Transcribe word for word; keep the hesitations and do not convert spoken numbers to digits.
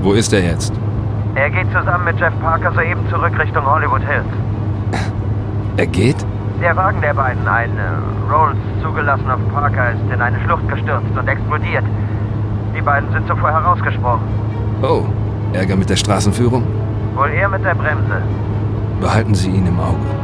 Wo ist er jetzt? Er geht zusammen mit Jeff Parker soeben zurück Richtung Hollywood Hills. Er geht? Der Wagen der beiden, ein äh, Rolls zugelassen auf Parker, ist in eine Schlucht gestürzt und explodiert. Die beiden sind zuvor herausgesprungen. Oh, Ärger mit der Straßenführung? Wohl eher mit der Bremse. Behalten Sie ihn im Auge.